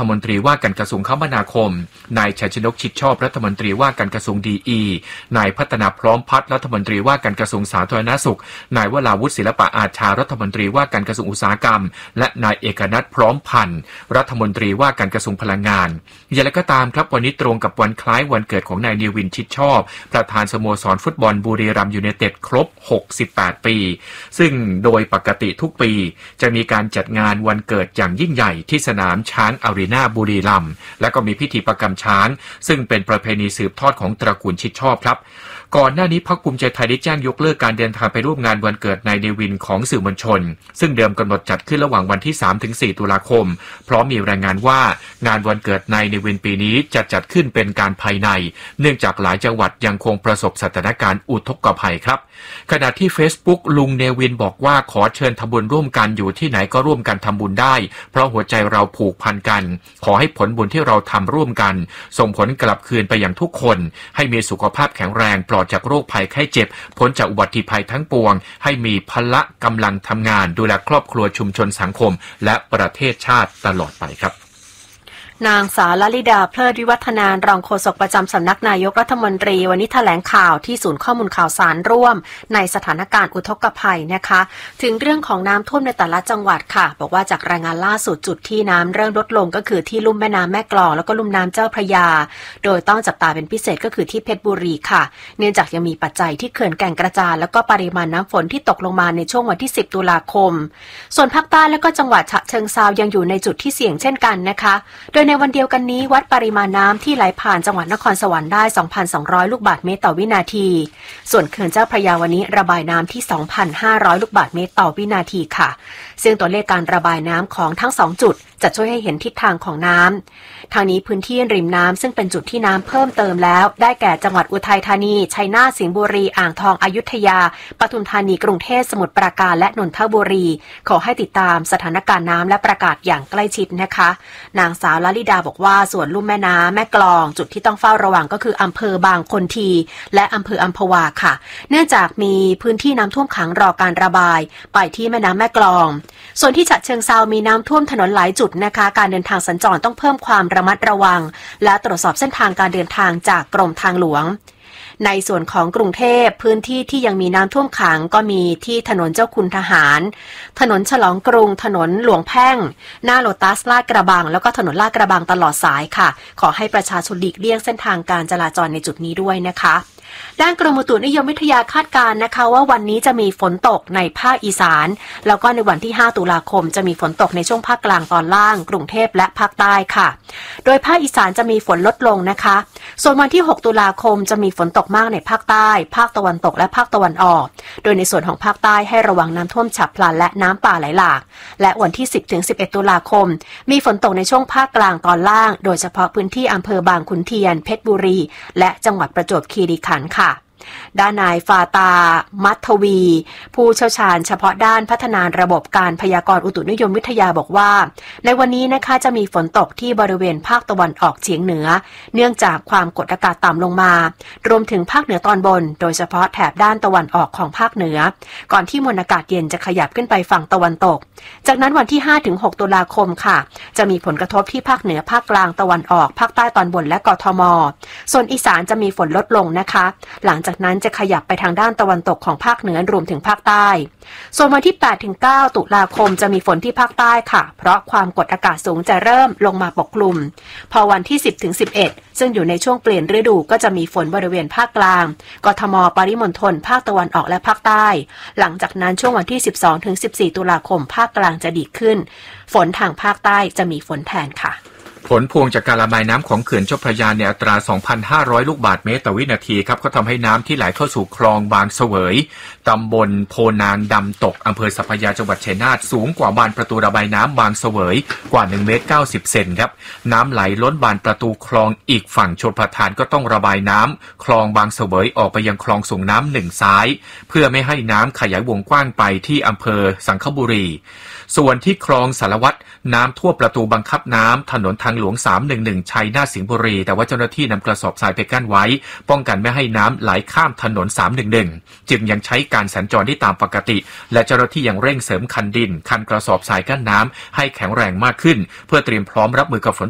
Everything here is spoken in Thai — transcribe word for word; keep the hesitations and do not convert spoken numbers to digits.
ฐมนตรีว่าการกระทรวงคมนาคมนายชัยชนกชิดชอบรัฐมนตรีว่าการกระทรวงดีอีนายพัฒนาพร้อมพัฒน์รัฐมนตรีว่าการกระทรวงสาธารณสุขนายวราวุฒิศิลปะอาชารัฐมนตรีว่าการกระทรวงอุตสาหกรรมและนายเอกนัทพร้อมพันธ์รัฐมนตรีว่าการกระทรวงพลังงานอย่างไรก็ตามครับวันนี้ตรงกับวันคล้ายวันเกิดของนายเนวินชิดชอบประธานสโมสรฟุตบอลบุรีรัมย์ยูไนเต็ดครบหกสิบแปดปีซึ่งโดยปกติทุกปีจะมีการจัดงานวันเกิดอย่างยิ่งใหญ่ที่สนามช้างอารีนาบุรีรัมย์และก็มีพิธีประกำช้างซึ่งเป็นประเพณีสืบทอดของตระกูลชิดชอบครับก่อนหน้านี้พรรคภูมิใจไทยได้แจ้งยกเลิกการเดินทางไปร่วมงานวันเกิดนายเนวินของสื่อมวลชนซึ่งเดิมกำหนดจัดขึ้นระหว่างวันที่ สามถึงสี่ ตุลาคมพร้อมมีรายงานว่างานวันเกิดนายเนวินปีนี้จะจัดขึ้นเป็นการภายในเนื่องจากหลายจังหวัดยังคงประสบสถานการณ์อุทกภัยครับขณะที่ Facebook ลุงเนวินบอกว่าขอเชิญทำบุญร่วมกันอยู่ที่ไหนก็ร่วมกันทำบุญได้เพราะหัวใจเราผูกพันกันขอให้ผลบุญที่เราทำร่วมกันส่งผลกลับคืนไปยังทุกคนให้มีสุขภาพแข็งแรงปลอดจากโรคภัยไข้เจ็บพ้นจากอุบัติภัยทั้งปวงให้มีพละกำลังทำงานดูแลครอบครัวชุมชนสังคมและประเทศชาติตลอดไปครับนางสาวลลิดาเพลิดวิวัฒนารองโฆษกประจำสำนักนายกรัฐมนตรีวันนี้แถลงข่าวที่ศูนย์ข้อมูลข่าวสารร่วมในสถานการณ์อุทกภัยนะคะถึงเรื่องของน้ำท่วมในแต่ละจังหวัดค่ะบอกว่าจากรายงานล่าสุดจุดที่น้ำเริ่มลดลงก็คือที่ลุ่มแม่น้ำแม่กลองแล้วก็ลุ่มน้ำเจ้าพระยาโดยต้องจับตาเป็นพิเศษก็คือที่เพชรบุรีค่ะเนื่องจากยังมีปัจจัยที่เขื่อนแก่งกระจานแล้วก็ปริมาณน้ำฝนที่ตกลงมาในช่วงวันที่สิบตุลาคมส่วนภาคใต้และก็จังหวัดฉะเชิงเทรายังอยู่ในจุดที่เสี่ยงเช่นกันนะคะโดยในวันเดียวกันนี้วัดปริมาณน้ำที่ไหลผ่านจังหวัดนครสวรรค์ได้ สองพันสองร้อย ลูกบาศก์เมตรต่อวินาทีส่วนเขื่อนเจ้าพระยาวันนี้ระบายน้ำที่ สองพันห้าร้อย ลูกบาศก์เมตรต่อวินาทีค่ะซึ่งตัวเลขการระบายน้ำของทั้งสองจุดจะช่วยให้เห็นทิศทางของน้ำทางนี้พื้นที่ริมน้ำซึ่งเป็นจุดที่น้ำเพิ่มเติมแล้วได้แก่จังหวัดอุทัยธานีชัยนาทสิงห์บุรีอ่างทองอยุธยาปทุมธานีกรุงเทพสมุทรปราการและนนทบุรีขอให้ติดตามสถานการณ์น้ำและประกาศอย่างใกล้ชิดนะคะนางสาวลลิดาบอกว่าส่วนลุ่มแม่น้ำแม่กลองจุดที่ต้องเฝ้าระวังก็คืออำเภอบางคนทีและอำเภออัมพวาค่ะเนื่องจากมีพื้นที่น้ำท่วมขังรอการระบายไปที่แม่น้ำแม่กลองส่วนที่ฉะเชิงเทรามีน้ำท่วมถนนหลายจุดนะคะการเดินทางสัญจรต้องเพิ่มความระมัดระวังและตรวจสอบเส้นทางการเดินทางจากกรมทางหลวงในส่วนของกรุงเทพพื้นที่ที่ยังมีน้ำท่วมขังก็มีที่ถนนเจ้าคุณทหารถนนฉลองกรุงถนนหลวงแพ่งหน้าโลตัสลาดกระบังแล้วก็ถนนลาดกระบังตลอดสายค่ะขอให้ประชาชนหลีกเลี่ยงเส้นทางการจราจรในจุดนี้ด้วยนะคะด้านกรมอุตุนิยมวิทยาคาดการณ์นะคะว่าวันนี้จะมีฝนตกในภาคอีสานแล้วก็ในวันที่ห้าตุลาคมจะมีฝนตกในช่วงภาคกลางตอนล่างกรุงเทพและภาคใต้ค่ะโดยภาคอีสานจะมีฝนลดลงนะคะส่วนวันที่หกตุลาคมจะมีฝนตกมากในภาคใต้ภาคตะวันตกและภาคตะวันออกโดยในส่วนของภาคใต้ให้ระวังน้ำท่วมฉับพลันและน้ำป่าไหลหลากและวันที่สิบถึงสิบเอ็ดตุลาคมมีฝนตกในช่วงภาคกลางตอนล่างโดยเฉพาะพื้นที่อำเภอบางขุนเทียนเพชรบุรีและจังหวัดประจวบคีรีขันธ์ค่ะด้านนายฟาตามัทวีผู้เชี่ยวชาญเฉพาะด้านพัฒนาระบบการพยากรณ์อุตุนิยมวิทยาบอกว่าในวันนี้นะคะจะมีฝนตกที่บริเวณภาคตะวันออกเฉียงเหนือเนื่องจากความกดอากาศต่ำลงมารวมถึงภาคเหนือตอนบนโดยเฉพาะแถบด้านตะวันออกของภาคเหนือก่อนที่มวลอากาศเย็นจะขยับขึ้นไปฝั่งตะวันตกจากนั้นวันที่ ห้าถึงหก ตุลาคมค่ะจะมีผลกระทบที่ภาคเหนือภาคกลางตะวันออกภาคใต้ตอนบนและกทมส่วนอีสานจะมีฝนลดลงนะคะหลังจากนั้นจะขยับไปทางด้านตะวันตกของภาคเหนือรวมถึงภาคใต้ส่วนวันที่ แปดถึงเก้า ตุลาคมจะมีฝนที่ภาคใต้ค่ะเพราะความกดอากาศสูงจะเริ่มลงมาปกคลุมพอวันที่ สิบถึงสิบเอ็ด ซึ่งอยู่ในช่วงเปลี่ยนฤดูก็จะมีฝนบริเวณภาคกลางกทมปริมณฑลภาคตะวันออกและภาคใต้หลังจากนั้นช่วงวันที่ สิบสองถึงสิบสี่ ตุลาคมภาคกลางจะดีขึ้นฝนทางภาคใต้จะมีฝนแทนค่ะผลพวงจากการระบายน้ำของเขื่อนเจ้าพระยาในอัตรา สองพันห้าร้อย ลูกบาศก์เมตรต่อวินาทีครับก็ทำให้น้ำที่ไหลเข้าสู่คลองบางเสวยตำบลโพนางดำตกอำเภอสัพพยาจังหวัดชัยนาทสูงกว่าบานประตูระบายน้ำบางเสวยกว่าหนึ่งเมตรเก้าสิบเซนครับน้ำไหลล้นบานประตูคลองอีกฝั่งชลประทานก็ต้องระบายน้ำคลองบางเสวยออกไปยังคลองส่งน้ำหนึ่งซ้ายเพื่อไม่ให้น้ำขยายวงกว้างไปที่อำเภอสังขบุรีส่วนที่คลองสารวัตรน้ำท่วมประตูบังคับน้ำถนนทางหลวงสามหนึ่งหนึ่งชัยนาทสิงห์บุรีแต่ว่าเจ้าหน้าที่นำกระสอบทรายไปกั้นไว้ป้องกันไม่ให้น้ำไหลข้ามถนนสามหนึ่งหนึ่งจึงยังใช้การสัญจรได้ตามปกติและเจ้าหน้าที่ยังเร่งเสริมคันดินคันกระสอบทรายกั้นน้ำให้แข็งแรงมากขึ้นเพื่อเตรียมพร้อมรับมือกับฝน